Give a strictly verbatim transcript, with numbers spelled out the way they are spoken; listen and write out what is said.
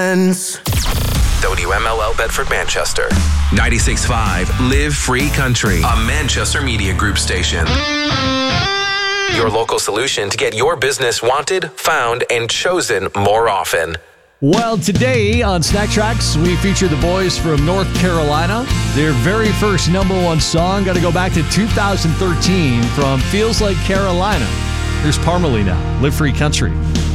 W M L L Bedford, Manchester. ninety-six point five Live Free Country, a Manchester Media Group station. Your local solution to get your business wanted, found, and chosen more often. Well, today on Snack Tracks, we feature the boys from North Carolina. Their very first number one song, got to go back to two thousand thirteen from Feels Like Carolina. Here's Parmalee now, Live Free Country.